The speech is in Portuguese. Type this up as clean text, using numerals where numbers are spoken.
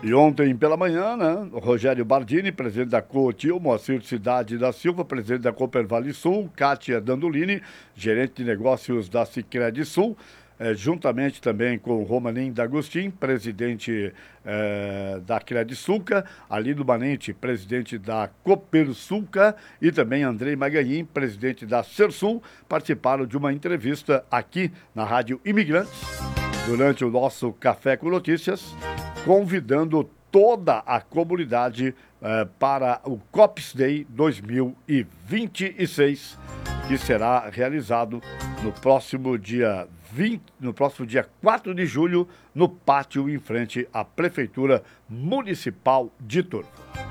E ontem pela manhã, né, o Rogério Bardini, presidente da Cotil, Moacir Cidade da Silva, presidente da Cooper Vale Sul, Kátia Dandolini, gerente de negócios da Sicredi Sul, juntamente também com o Romanim D'Agostin, presidente da Credisulca, Alido Manente, presidente da Copersulca, e também Andrei Maganhim, presidente da Sersul, participaram de uma entrevista aqui na Rádio Imigrantes, durante o nosso Café com Notícias, convidando toda a comunidade para o COPS Day 2026, que será realizado no próximo dia 4 de julho, no pátio em frente à Prefeitura Municipal de Turvo.